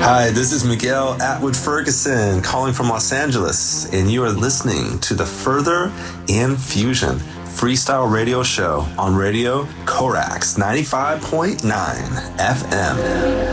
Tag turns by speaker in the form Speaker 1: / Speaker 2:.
Speaker 1: Hi, this is Miguel Atwood Ferguson calling from Los Angeles, and you are listening to the Further and Fusion Freestyle Radio Show on Radio Corax 95.9 FM.